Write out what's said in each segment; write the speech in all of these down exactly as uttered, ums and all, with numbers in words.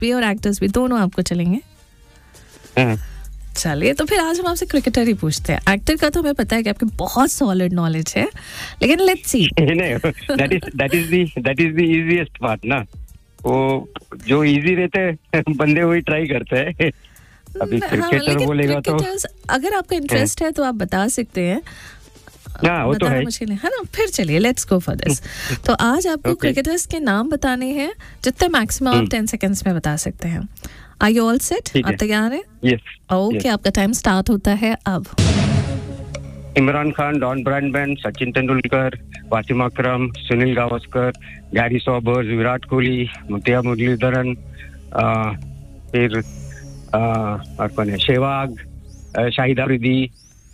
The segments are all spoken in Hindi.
भी और एक्टर्स भी, दोनों आपको चलेंगे? चलिए, तो फिर आज हम आपसे क्रिकेटर ही पूछते हैं। एक्टर का तो हमें पता है कि आपके बहुत सॉलिड नॉलेज है, लेकिन let's see. That is that is the that is the easiest part ना, वो जो इजी रहते हैं बंदे वही ट्राई करते हैं। अभी क्रिकेटर हाँ, बोलेगा तो अगर आपका इंटरेस्ट है तो आप बता सकते हैं। हाँ, वो तो है, मुश्किल है ना। फिर चलिए, लेट्स गो फॉर दिस। तो आज आपको क्रिकेटर्स के नाम बताने हैं, जितने मैक्सिमम आप टेन सेकेंड्स में बता सकते हैं। Are you all set? आप तैयार हैं? यस। ओके, आपका टाइम स्टार्ट होता है अब। इमरान खान, डॉन ब्रैडमैन, सचिन तेंदुलकर, वासिम अकरम, सुनील गावस्कर, गैरी सॉबर्स, विराट कोहली, मुतिया मुरलीधरन, फिर और कौन है, Sehwag, Shahid Afridi,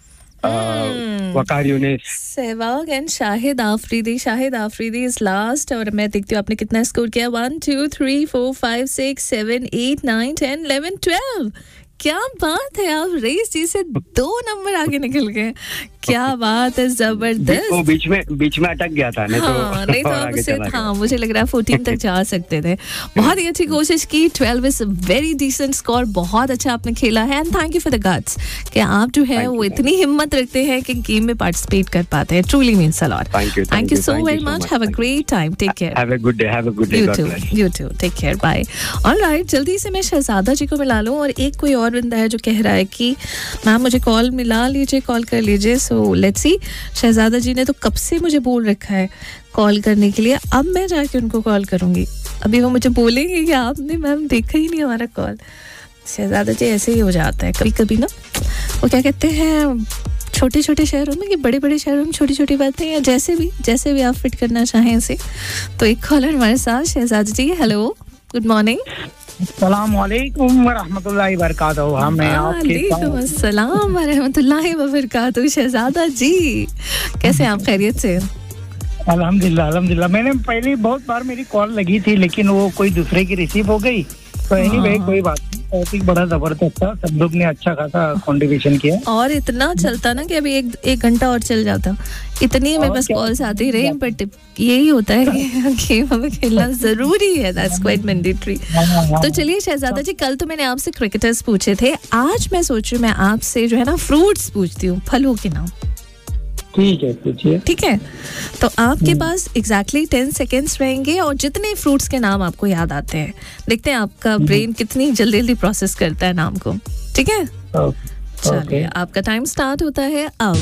Waqar Younis. Sehwag and Shahid Afridi. Shahid Afridi is last. और मैं देखती हूँ आपने कितना स्कोर किया। One two three four five six seven eight nine ten eleven twelve. क्या बात है, आप रेस जी से दो नंबर आगे निकल गए। क्या बात है, जबरदस्त। वो बीच में बीच में अटक गया था, नहीं तो हाँ, नहीं तो आप उससे हाँ मुझे लग रहा है फोर्टीन तक जा सकते थे। बहुत ही अच्छी कोशिश की। Twelve is very decent score. बहुत अच्छा आपने खेला है and thank you for the guts कि आप जो है वो इतनी हिम्मत रखते हैं कि गेम में पार्टिसिपेट कर पाते हैं। Truly means a lot. Thank you so very much. Have a great time. Take care. Have a good day. Have a good day. You to you to take care. Bye. Alright, जल्दी से मैं शहजादा जी को मिला लूं। और एक कोई और बंदा है जो कह रहा है कि मैम मुझे कॉल मिला लीजिए, कॉल कर लीजिए। So let's see. शहजादा जी ने तो कब से मुझे बोल रखा है कॉल करने के लिए। अब मैं जाके उनको कॉल करूंगी। अभी वो मुझे बोलेंगे कि आपने मैम देखा ही नहीं हमारा कॉल। शहजादा जी ऐसे ही हो जाता है कभी कभी ना। वो क्या कहते हैं, छोटे छोटे शहरों में कि बड़े बड़े शहरों में छोटी छोटी बातें, या जैसे भी जैसे भी आप फिट करना चाहें इसे। तो एक कॉलर हमारे साथ। शहजादा जी हेलो, गुड मॉर्निंग। अस्सलामुअलैकुम वरहमतुल्लाहि वबरकातुहू। हमें वालेकुम अस्सलाम वरहमतुल्लाहि वबरकातुहू। शहजादा जी कैसे आप, खैरियत से? अल्हम्दुलिल्लाह अल्हम्दुलिल्लाह। मैंने पहले बहुत बार मेरी कॉल लगी थी, लेकिन वो कोई दूसरे की रिसीव हो गई। तो एनीवे कोई बात नहीं, टॉपिक बड़ा जबरदस्त था, सब लोग ने अच्छा खासा कंट्रीब्यूशन किया और इतना चलता ना कि अभी एक एक घंटा और चल जाता। इतनी मेरे पास कॉल्स आती रही, बट यही होता है कि गेम हमें खेलना जरूरी है। That's quite mandatory. तो चलिए शहजादा जी, कल तो मैंने आपसे क्रिकेटर्स पूछे थे, आज मैं सोच रही हूँ मैं आपसे जो है ना फ्रूट्स पूछती हूँ, फलों के नाम। ठीक है, पूछिए। ठीक है, तो आपके पास एग्जैक्टली टेन सेकेंड्स रहेंगे और जितने फ्रूट्स के नाम आपको याद आते हैं, देखते हैं आपका ब्रेन कितनी जल्दी जल्दी प्रोसेस करता है नाम को। ठीक है, चलिए आपका टाइम स्टार्ट होता है अब।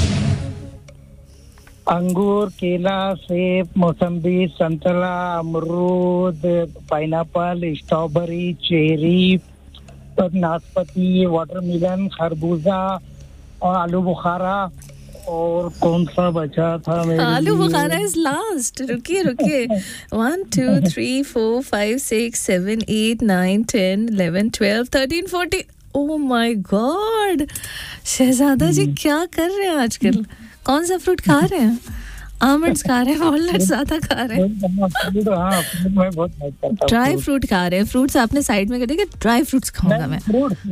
अंगूर, केला, सेब, मौसम्बी, संतरा, अमरूद, पाइनएप्पल, स्ट्रॉबेरी, चेरी, नाशपाती, वाटरमेलन, खरबूजा और आलू बुखारा। और कौन सा बचा था मेरे आलू बुखारा इज लास्ट। रुकिए रुकिए, one two three four five six seven eight nine ten eleven twelve thirteen fourteen. Oh my God, शहजादा जी क्या कर रहे हैं आजकल? कौन सा फ्रूट खा रहे हैं? आमंड्स खा रहे हैं, वॉलनट ज्यादा खा रहे हैं, ड्राई फ्रूट खा रहे हैं। फ्रूट्स आपने साइड में कर दिया, ड्राई फ्रूट्स खाऊंगा मैं।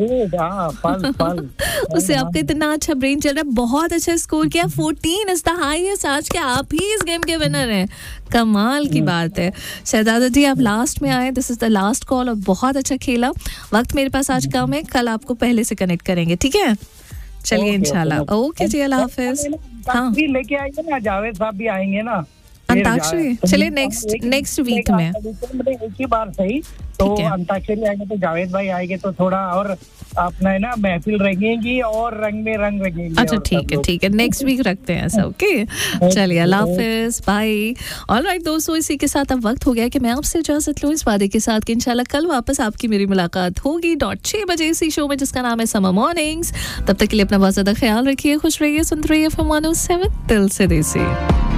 उससे आपका इतना अच्छा ब्रेन चल रहा है। बहुत अच्छा स्कोर किया, फोर्टीन इज द हाईएस्ट। आज के आप ही इस गेम के विनर हैं। कमाल की बात है। शहजादा जी आप लास्ट में आए, this is the last call और बहुत अच्छा खेला। वक्त मेरे पास आज कम है, कल आपको पहले से कनेक्ट करेंगे। ठीक है, चलिए इंशाल्लाह। ओके जी, अल्लाह हाफिज। हाँ, लेके आएंगे ना, जावेद साहब भी आएंगे ना अंताक्षरी। चलिए नेक्स्ट नेक्स्ट वीक में एक ही बार सही। तो अंताक्षरी आएंगे तो जावेद भाई आएंगे तो थोड़ा और अपना है ना महफिल रंगेंगी और रंग में रंग रंगेंगे। अच्छा ठीक है ठीक है, नेक्स्ट वीक रखते हैं ऐसा। ओके चलिए, अल्लाह हाफिज, बाय। ऑलराइट दोस्तों, इसी के साथ अब वक्त हो गया कि मैं आपसे इजाजत लूं, इस वादे के साथ कि इंशाल्लाह कल वापस आपकी मेरी मुलाकात होगी डॉट छह बजे इसी शो में जिसका नाम है समर मॉर्निंग्स। तब तक के लिए अपना बहुत ज्यादा ख्याल रखिए, खुश रहिए, सुनते रहिए F M one O seven दिल से देसी।